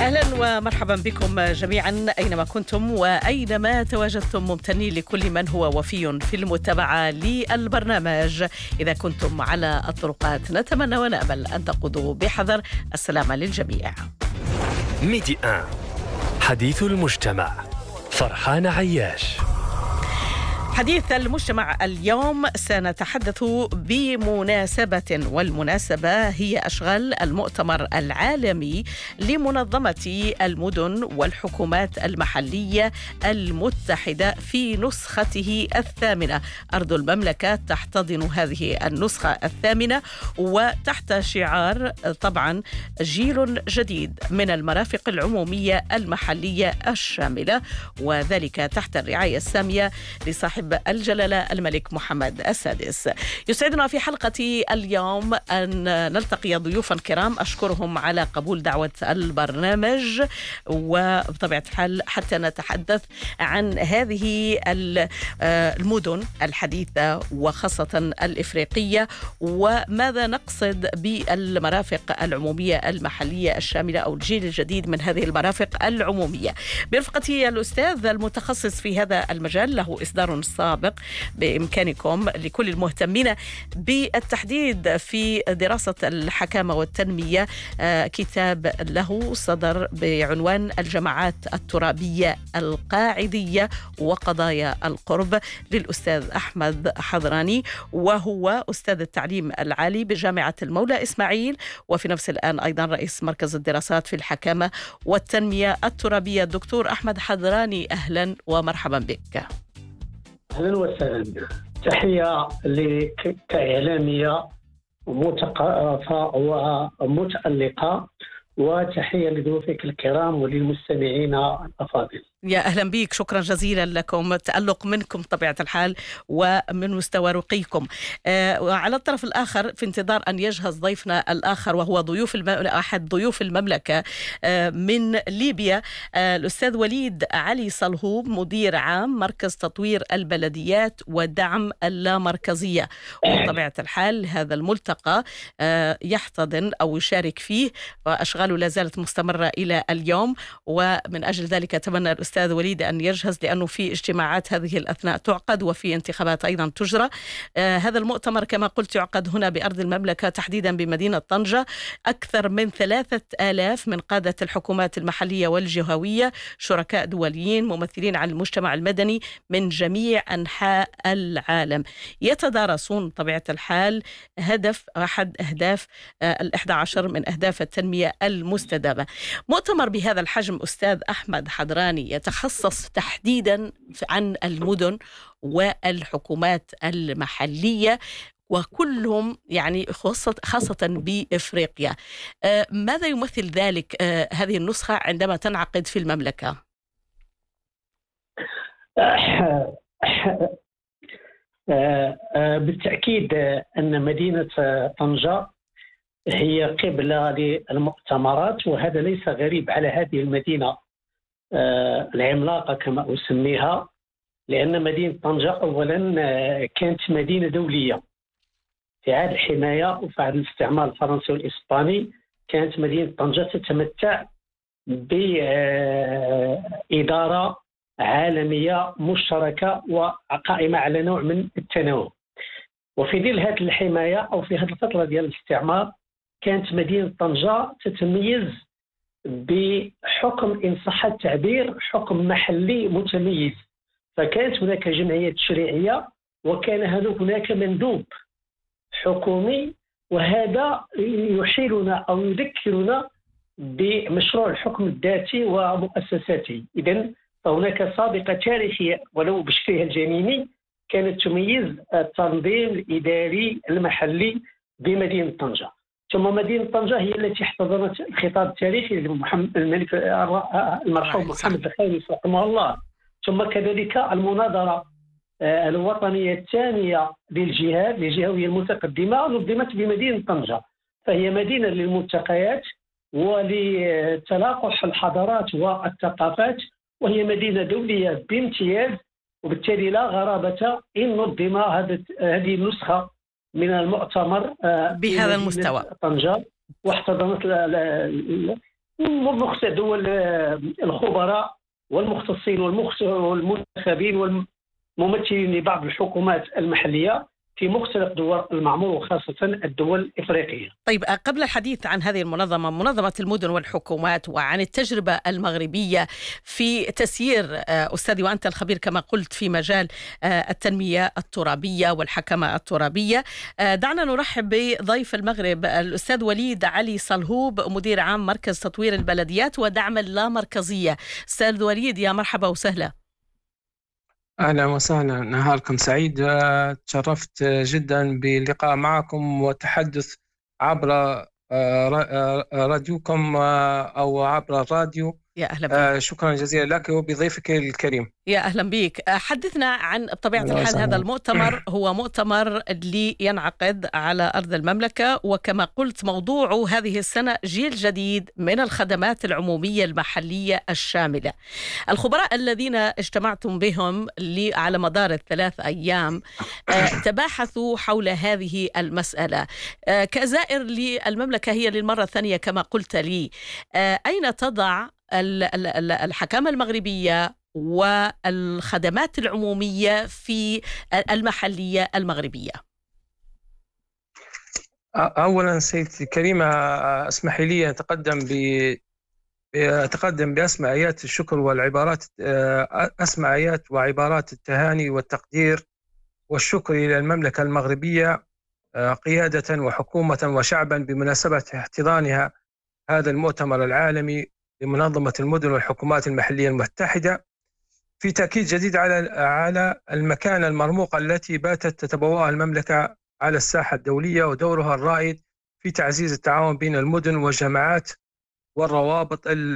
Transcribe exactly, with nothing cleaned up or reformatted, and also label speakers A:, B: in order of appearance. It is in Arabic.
A: أهلا ومرحبا بكم جميعا أينما كنتم وأينما تواجدتم، ممتنين لكل من هو وفي في المتابعة للبرنامج. إذا كنتم على الطرقات نتمنى ونأمل أن تقودوا بحذر. السلامة للجميع.
B: ميدي آن حديث المجتمع، فرحان عياش.
A: حديث المجتمع اليوم سنتحدث بمناسبة، والمناسبة هي أشغال المؤتمر العالمي لمنظمة المدن والحكومات المحلية المتحدة في نسخته الثامنة. أرض المملكة تحتضن هذه النسخة الثامنة، وتحت شعار طبعا جيل جديد من المرافق العمومية المحلية الشاملة، وذلك تحت الرعاية السامية لصاحب الجلالة الملك محمد السادس. يسعدنا في حلقة اليوم أن نلتقي ضيوفا كرام أشكرهم على قبول دعوة البرنامج، وبطبيعة الحال حتى نتحدث عن هذه المدن الحديثة وخاصة الإفريقية، وماذا نقصد بالمرافق العمومية المحلية الشاملة أو الجيل الجديد من هذه المرافق العمومية. برفقتي الأستاذ المتخصص في هذا المجال، له إصدار سابق بإمكانكم لكل المهتمين بالتحديد في دراسة الحكامة والتنمية كتاب له صدر بعنوان الجماعات الترابية القاعدية وقضايا القرب، للأستاذ أحمد حضراني، وهو أستاذ التعليم العالي بجامعة المولى إسماعيل، وفي نفس الآن أيضا رئيس مركز الدراسات في الحكامة والتنمية الترابية. الدكتور أحمد حضراني، أهلا ومرحبا بك.
C: أهلا وسهلا. تحية لك كإعلامية مثقفة ومتألقة، وتحية لضيوفك الكرام وللمستمعين الأفاضل.
A: يا أهلا بك، شكرا جزيلا لكم، تألق منكم طبيعة الحال ومن مستوى رقيكم. آه وعلى الطرف الآخر في انتظار أن يجهز ضيفنا الآخر، وهو ضيوف الم... أحد ضيوف المملكة آه من ليبيا، آه الأستاذ وليد علي صلهوب، مدير عام مركز تطوير البلديات ودعم اللامركزية. وبطبيعة الحال هذا الملتقى آه يحتضن أو يشارك فيه، وأشغاله لا زالت مستمرة إلى اليوم، ومن أجل ذلك أتمنى الأستاذ وليد أن يجهز، لأنه في اجتماعات هذه الأثناء تعقد وفي انتخابات أيضا تجرى. آه هذا المؤتمر كما قلت يعقد هنا بأرض المملكة، تحديدا بمدينة طنجة. أكثر من ثلاثة آلاف من قادة الحكومات المحلية والجهوية، شركاء دوليين، ممثلين عن المجتمع المدني من جميع أنحاء العالم، يتدارسون طبيعة الحال هدف أحد أهداف آه الإحدى عشر من أهداف التنمية المستدامة. مؤتمر بهذا الحجم أستاذ أحمد حضراني يتخصص تحديدا عن المدن والحكومات المحلية، وكلهم يعني خاصة بإفريقيا. آه ماذا يمثل ذلك آه هذه النسخة عندما تنعقد في المملكة؟
C: آه آه آه بالتأكيد أن مدينة طنجة هي قبلة للمؤتمرات، وهذا ليس غريب على هذه المدينة آه العملاقة كما أسميها، لأن مدينة طنجة أولا آه كانت مدينة دولية في عهد الحماية وفي عهد الاستعمار الفرنسي والإسباني. كانت مدينة طنجة تتمتع بإدارة عالمية مشتركة وقائمة على نوع من التنوع. وفي ظل هذه الحماية أو في هذه الفترة ديال الاستعمار كانت مدينة طنجة تتميز بحكم، إن صح التعبير، حكم محلي متميز. فكانت هناك جمعية تشريعية، وكان هناك مندوب حكومي، وهذا يحيلنا أو يذكرنا بمشروع الحكم الذاتي ومؤسساته. إذن فهناك سابقة تاريخية ولو بشكلها الجنيني كانت تميز التنظيم الإداري المحلي بمدينة طنجة. ثم مدينة طنجة هي التي احتضنت الخطاب التاريخي لمحمد الملك المرحوم محمد الخامس رحمه الله، ثم كذلك المناظرة الوطنية الثانية للجهاد للجهوية المتقدمة نظمت بمدينة طنجة. فهي مدينة للملتقيات ولتلاقح الحضارات والثقافات، وهي مدينة دولية بامتياز، وبالتالي لا غرابة إن نظم هذه النسخة من المؤتمر
A: بهذا المستوى
C: طنجة، واحتضنت ومختص دول الخبراء والمختصين والمنتخبين والممثلين لبعض الحكومات المحلية في مختلف دول المعمور وخاصة الدول الإفريقية.
A: طيب، قبل الحديث عن هذه المنظمة، منظمة المدن والحكومات، وعن التجربة المغربية في تسيير أستاذي وأنت الخبير كما قلت في مجال التنمية الترابية والحكمة الترابية، دعنا نرحب بضيف المغرب الأستاذ وليد علي صلهوب، مدير عام مركز تطوير البلديات ودعم اللامركزية. أستاذ وليد، يا مرحبا وسهلا.
D: أهلا وسهلا، نهاركم سعيد. تشرفت جدا باللقاء معكم والتحدث عبر راديوكم أو عبر الراديو.
A: يا أهلا بك.
D: شكرا جزيلا لك وبضيفك الكريم.
A: يا أهلا بك. حدثنا عن طبيعة الحال. هذا المؤتمر هو مؤتمر اللي ينعقد على أرض المملكة، وكما قلت موضوع هذه السنة جيل جديد من الخدمات العمومية المحلية الشاملة. الخبراء الذين اجتمعتم بهم على مدار الثلاث أيام تباحثوا حول هذه المسألة. كزائر للمملكة هي للمرة الثانية كما قلت لي، أين تضع الحكامة المغربية والخدمات العمومية في المحلية المغربية؟
D: أولا سيدتي الكريمة، اسمحي لي أتقدم ب أتقدم بأسمى آيات الشكر والعبارات أسمى آيات وعبارات التهاني والتقدير والشكر إلى المملكة المغربية قيادة وحكومة وشعبا بمناسبة احتضانها هذا المؤتمر العالمي لمنظمة المدن والحكومات المحلية المتحدة، في تأكيد جديد على على المكانة المرموقة التي باتت تتبوأها المملكة على الساحة الدولية ودورها الرائد في تعزيز التعاون بين المدن والجماعات والروابط